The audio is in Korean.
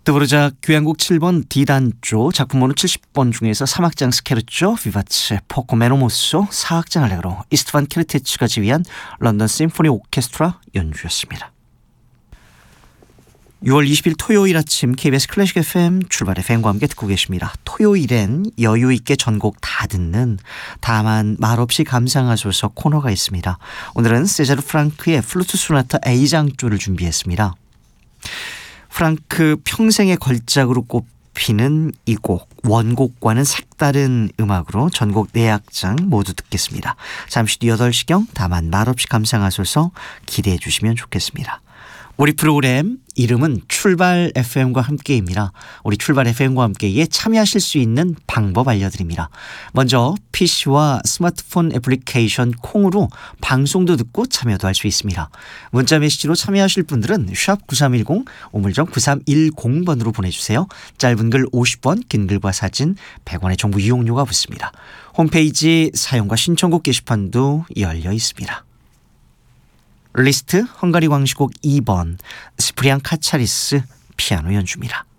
드보르작 교향곡 7번 D단조 작품번호 70번 중에서 3악장 스케르초 비바체 포코메노모소 4악장 알레그로 이스트반 케르테츠가 지휘한 런던 심포니 오케스트라 연주였습니다. 6월 20일 토요일 아침 KBS 클래식 FM 출발 FM과 함께 듣고 계십니다. 토요일엔 여유 있게 전곡 다 듣는 다만 말없이 감상하소서 코너가 있습니다. 오늘은 세자르 프랑크의 플루트 소나타 A장조를 준비했습니다. 프랑크 평생의 걸작으로 꼽히는 이 곡, 원곡과는 색다른 음악으로 전곡 4악장 모두 듣겠습니다. 잠시 뒤 8시경 다만 말없이 감상하소서 기대해 주시면 좋겠습니다. 우리 프로그램 이름은 출발 FM과 함께입니다. 우리 출발 FM과 함께에 참여하실 수 있는 방법 알려드립니다. 먼저 PC와 스마트폰 애플리케이션 콩으로 방송도 듣고 참여도 할 수 있습니다. 문자 메시지로 참여하실 분들은 샵9310 우물정 9310번으로 보내주세요. 짧은 글 50원, 긴 글과 사진 100원의 정보 이용료가 붙습니다. 홈페이지 사용과 신청곡 게시판도 열려 있습니다. 리스트 헝가리 광시곡 2번 스프리안 카차리스 피아노 연주입니다.